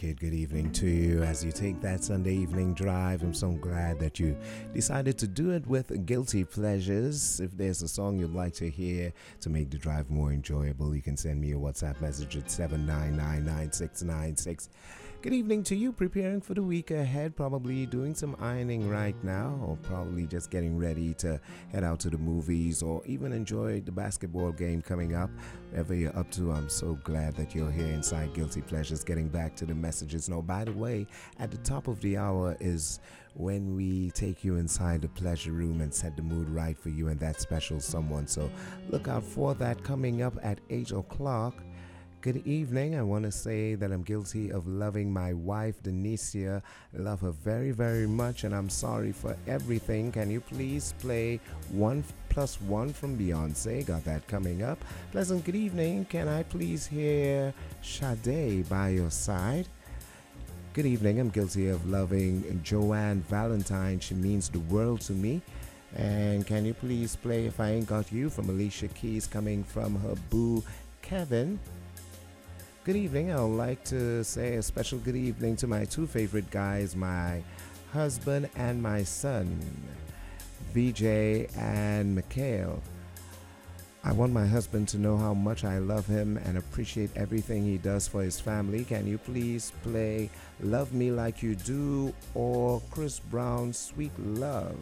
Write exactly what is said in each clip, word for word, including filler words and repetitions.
wicked good evening to you as you take that Sunday evening drive. I'm so glad that you decided to do it with Guilty Pleasures. If there's a song you'd like to hear to make the drive more enjoyable, you can send me a WhatsApp message at seven nine nine nine six nine six. Good evening to you, preparing for the week ahead, probably doing some ironing right now, or probably just getting ready to head out to the movies, or even enjoy the basketball game coming up. Whatever you're up to, I'm so glad that you're here inside Guilty Pleasures. Getting back to the messages. Now, by the way, at the top of the hour is when we take you inside the pleasure room and set the mood right for you and that special someone. So look out for that coming up at eight o'clock. Good evening. I want to say that I'm guilty of loving my wife, Denicia. I love her very, very much, and I'm sorry for everything. Can you please play One Plus One from Beyonce? Got that coming up. Pleasant good evening. Can I please hear Sade by your side? Good evening. I'm guilty of loving Joanne Valentine. She means the world to me. And can you please play If I Ain't Got You from Alicia Keys, coming from her boo, Kevin? Good evening. I would like to say a special good evening to my two favorite guys, my husband and my son, V J and Mikhail. I want my husband to know how much I love him and appreciate everything he does for his family. Can you please play Love Me Like You Do or Chris Brown's Sweet Love?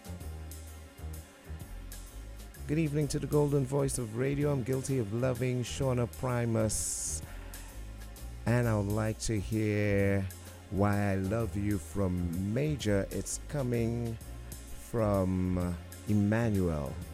Good evening to the golden voice of radio. I'm guilty of loving Shauna Primus. And I would like to hear Why I Love You from Major. It's coming from Emmanuel.